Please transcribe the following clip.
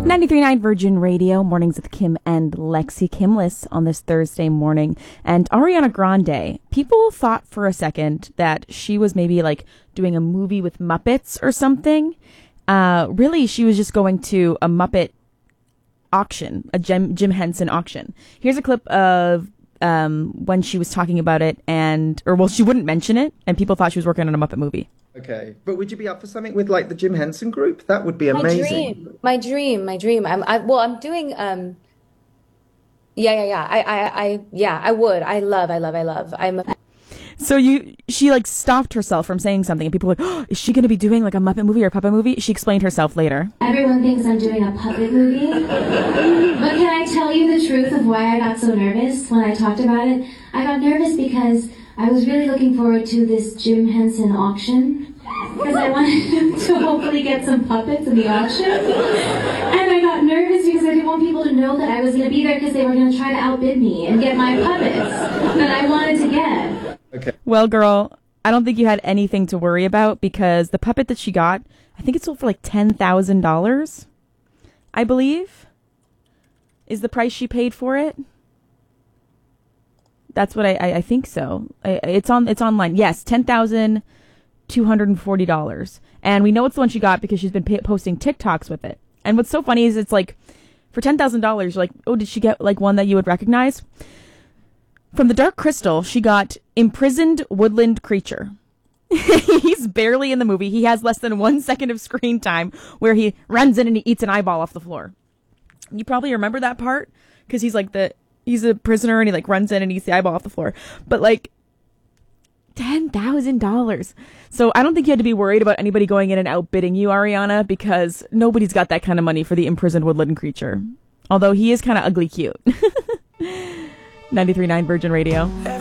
93.9 Virgin Radio, mornings with Kim and Lexi. Kimless on this Thursday morning. And Ariana Grande, people thought for a second that she was maybe like doing a movie with Muppets or something. Really, she was just going to a Muppet auction, a Jim Henson auction. Here's a clip of when she was talking about it, she wouldn't mention it, and people thought she was working on a Muppet movie. Okay, but would you be up for something with like the Jim Henson Group? That would be amazing. My dream. I'm doing. I would. I love. So she like stopped herself from saying something, and people were like, oh, is she going to be doing like a Muppet movie or a puppet movie? She explained herself later. Everyone thinks I'm doing a puppet movie, but can I tell you the truth of why I got so nervous when I talked about it? I got nervous because I was really looking forward to this Jim Henson auction, because I wanted to hopefully get some puppets in the auction. And I got nervous because I didn't want people to know that I was going to be there, because they were going to try to outbid me and get my puppets that I wanted to get. Okay. Well, girl, I don't think you had anything to worry about, because the puppet that she got, I think it sold for like $10,000, I believe, is the price she paid for it. That's what I think so. It's online. Yes, $10,240. And we know it's the one she got because she's been posting TikToks with it. And what's so funny is it's like, for $10,000, you're like, oh, did she get like one that you would recognize? From the Dark Crystal, she got Imprisoned Woodland Creature. He's barely in the movie. He has less than 1 second of screen time where he runs in and he eats an eyeball off the floor. You probably remember that part because he's a prisoner and he like runs in and eats the eyeball off the floor. But like $10,000. So I don't think you had to be worried about anybody going in and outbidding you, Ariana, because nobody's got that kind of money for the Imprisoned Woodland Creature. Although he is kind of ugly cute. 93.9 Virgin Radio.